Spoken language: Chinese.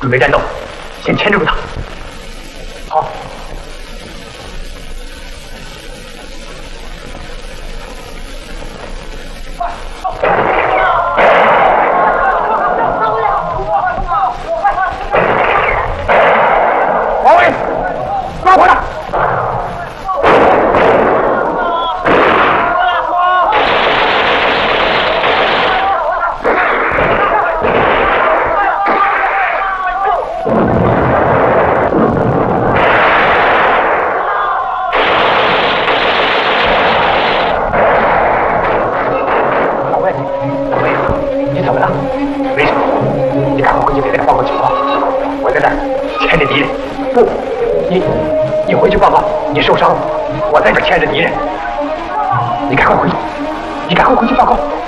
准备战斗，先牵制住他。好。 王伟，抓过来！王伟，你怎么了？没什么，你赶快回去给大家报告情况。我在这儿牵着敌人。 不，你回去报告，你受伤了。我在这牵着敌人，你赶快回去，你赶快回去报告。